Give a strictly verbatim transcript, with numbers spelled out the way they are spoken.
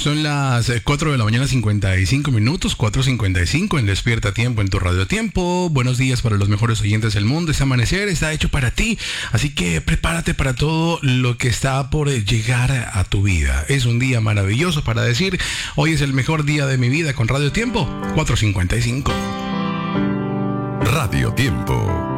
Son las cuatro de la mañana, cincuenta y cinco minutos, cuatro cincuenta y cinco en Despierta Tiempo, en tu Radio Tiempo. Buenos días para los mejores oyentes del mundo. Este amanecer está hecho para ti, así que prepárate para todo lo que está por llegar a tu vida. Es un día maravilloso para decir, hoy es el mejor día de mi vida con Radio Tiempo, cuatro cincuenta y cinco. Radio Tiempo.